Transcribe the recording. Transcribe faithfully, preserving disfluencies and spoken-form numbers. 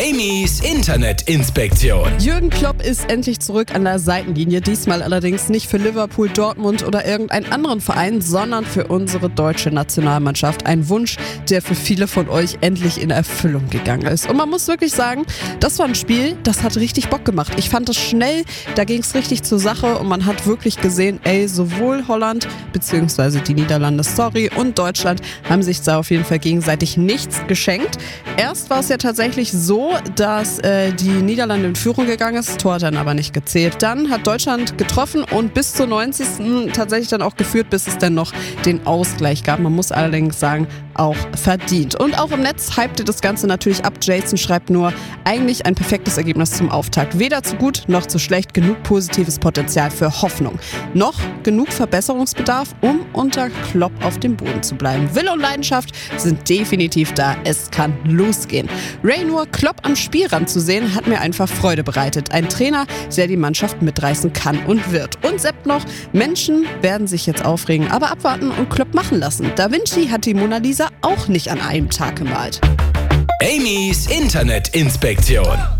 Amy's Internetinspektion. Jürgen Klopp ist endlich zurück an der Seitenlinie. Diesmal allerdings nicht für Liverpool, Dortmund oder irgendeinen anderen Verein, sondern für unsere deutsche Nationalmannschaft. Ein Wunsch, der für viele von euch endlich in Erfüllung gegangen ist. Und man muss wirklich sagen, das war ein Spiel, das hat richtig Bock gemacht. Ich fand es schnell, da ging es richtig zur Sache und man hat wirklich gesehen, ey, sowohl Holland bzw. die Niederlande, sorry, und Deutschland haben sich da auf jeden Fall gegenseitig nichts geschenkt. Erst war es ja tatsächlich so, dass äh, die Niederlande in Führung gegangen ist, Tor hat dann aber nicht gezählt. Dann hat Deutschland getroffen und bis zur neunzigsten tatsächlich dann auch geführt, bis es dann noch den Ausgleich gab. Man muss allerdings sagen, auch verdient. Und auch im Netz hypte das Ganze natürlich ab. Jason schreibt nur, eigentlich ein perfektes Ergebnis zum Auftakt. Weder zu gut noch zu schlecht, genug positives Potenzial für Hoffnung. Noch genug Verbesserungsbedarf, um unter Klopp auf dem Boden zu bleiben. Wille und Leidenschaft sind definitiv da. Es kann losgehen. Ray nur Klopp am Spielrand zu sehen, hat mir einfach Freude bereitet. Ein Trainer, der die Mannschaft mitreißen kann und wird. Und Sepp noch, Menschen werden sich jetzt aufregen, aber abwarten und Klopp machen lassen. Da Vinci hat die Mona Lisa auch nicht an einem Tag gemalt. Amy's Internetinspektion.